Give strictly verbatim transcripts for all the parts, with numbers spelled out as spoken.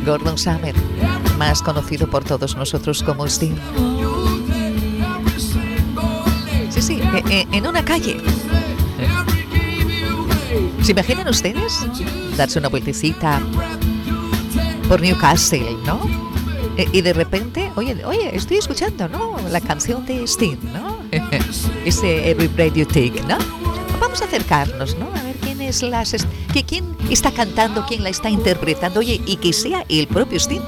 Gordon Summer, más conocido por todos nosotros como Sting. Sí, sí, en una calle. ¿Se imaginan ustedes darse una vueltecita por Newcastle, ¿no? Y de repente, oye, oye, estoy escuchando, ¿no? La canción de Sting, ¿no? Ese Every Breath You Take, ¿no? Vamos a acercarnos, ¿no? A ver quién es la, que quién está cantando, quién la está interpretando, oye, y que sea el propio Sting.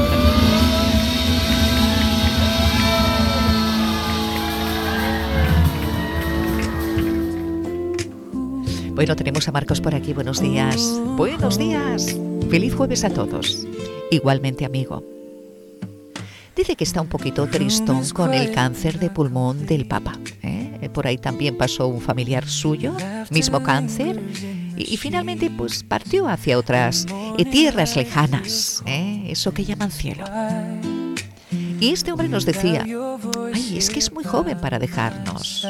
Bueno, tenemos a Marcos por aquí. Buenos días. Buenos días. Feliz jueves a todos. Igualmente, amigo. Dice que está un poquito tristón con el cáncer de pulmón del Papa. ¿eh? Por ahí también pasó un familiar suyo, mismo cáncer, y, y finalmente pues partió hacia otras eh, tierras lejanas, ¿eh? Eso que llaman cielo. Y este hombre nos decía, ay, es que es muy joven para dejarnos.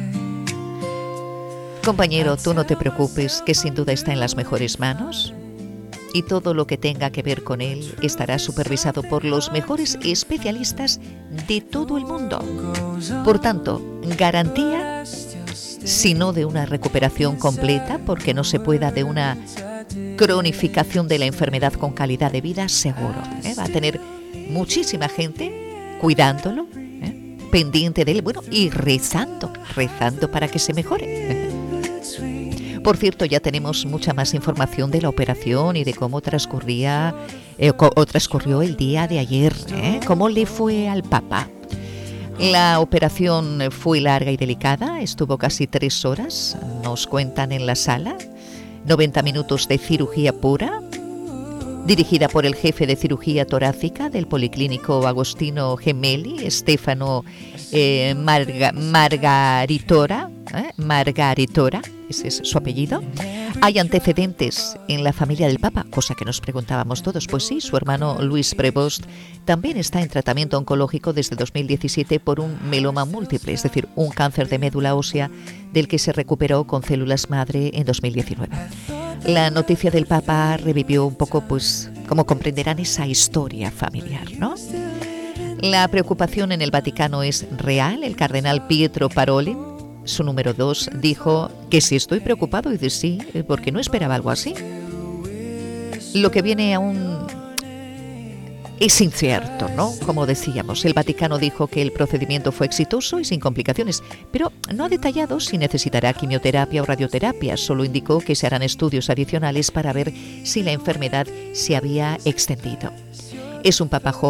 Compañero, tú no te preocupes, que sin duda está en las mejores manos. Y todo lo que tenga que ver con él estará supervisado por los mejores especialistas de todo el mundo. Por tanto, garantía, si no de una recuperación completa, porque no se pueda de una cronificación de la enfermedad con calidad de vida, seguro. ¿eh? Va a tener muchísima gente cuidándolo, ¿eh? pendiente de él, bueno, y rezando, rezando para que se mejore. Por cierto, ya tenemos mucha más información de la operación y de cómo transcurría eh, o transcurrió el día de ayer, ¿eh? ¿Cómo le fue al Papa? La operación fue larga y delicada, estuvo casi tres horas, nos cuentan en la sala, noventa minutos de cirugía pura, dirigida por el jefe de cirugía torácica del Policlínico Agostino Gemelli, Stefano eh, Marga, Margaritora, ¿eh? Margaritora, ese es su apellido. ¿Hay antecedentes en la familia del Papa? Cosa que nos preguntábamos todos. Pues sí, su hermano Luis Prevost también está en tratamiento oncológico desde dos mil diecisiete por un meloma múltiple, es decir, un cáncer de médula ósea del que se recuperó con células madre en dos mil diecinueve. La noticia del Papa revivió un poco, pues, como comprenderán, esa historia familiar, ¿no? La preocupación en el Vaticano es real. El cardenal Pietro Parolin, su número dos, dijo que sí estoy preocupado, y de sí, porque no esperaba algo así. Lo que viene aún es incierto, ¿no? Como decíamos, el Vaticano dijo que el procedimiento fue exitoso y sin complicaciones, pero no ha detallado si necesitará quimioterapia o radioterapia, solo indicó que se harán estudios adicionales para ver si la enfermedad se había extendido. Es un papa joven